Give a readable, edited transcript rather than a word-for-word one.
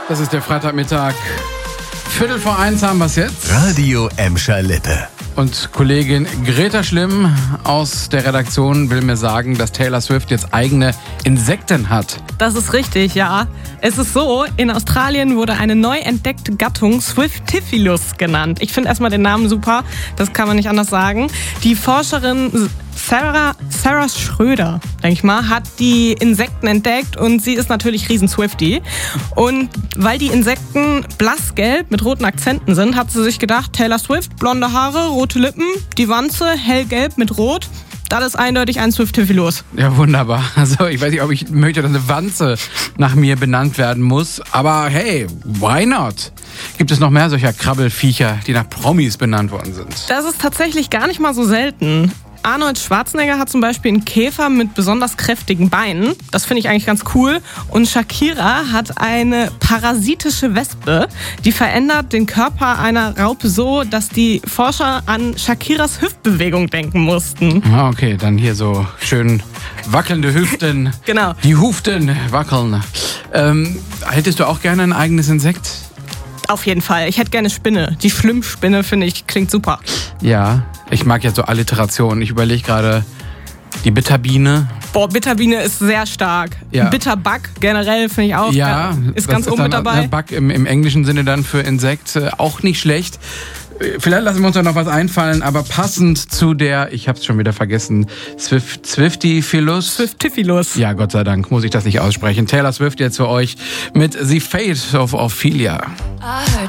Das ist der Freitagmittag. 1:15 haben wir es jetzt. Radio Emscher Lippe. Und Kollegin Greta Schlimm aus der Redaktion will mir sagen, dass Taylor Swift jetzt eigene Insekten hat. Das ist richtig, ja. Es ist so, in Australien wurde eine neu entdeckte Gattung Swiftifilus genannt. Ich finde erstmal den Namen super, das kann man nicht anders sagen. Die Forscherin Sarah Schröder, denke ich mal, hat die Insekten entdeckt und sie ist natürlich Riesen-Swiftie. Und weil die Insekten blassgelb mit roten Akzenten sind, hat sie sich gedacht, Taylor Swift, blonde Haare, rote Lippen, die Wanze hellgelb mit rot. Das ist eindeutig ein Swiftifilus. Ja, wunderbar. Also ich weiß nicht, ob ich möchte, dass eine Wanze nach mir benannt werden muss. Aber hey, why not? Gibt es noch mehr solcher Krabbelfiecher, die nach Promis benannt worden sind? Das ist tatsächlich gar nicht mal so selten. Arnold Schwarzenegger hat zum Beispiel einen Käfer mit besonders kräftigen Beinen. Das finde ich eigentlich ganz cool. Und Shakira hat eine parasitische Wespe. Die verändert den Körper einer Raupe so, dass die Forscher an Shakiras Hüftbewegung denken mussten. Ah, okay, dann hier so schön wackelnde Hüften. Genau. Die Huften wackeln. Hättest du auch gerne ein eigenes Insekt? Auf jeden Fall. Ich hätte gerne Spinne. Die Schlimmspinne, finde ich, klingt super. Ja, ich mag ja so Alliterationen. Ich überlege gerade, die Bitterbiene. Boah, Bitterbiene ist sehr stark. Ja. Bitterbug generell finde ich auch. Ja, ist ganz oben dann mit dabei. Bug im englischen Sinne dann für Insekt. Auch nicht schlecht. Vielleicht lassen wir uns da noch was einfallen, aber passend zu der, ich hab's schon wieder vergessen, Swiftifilus. Swiftifilus. Ja, Gott sei Dank muss ich das nicht aussprechen. Taylor Swift jetzt für euch mit The Fate of Ophelia.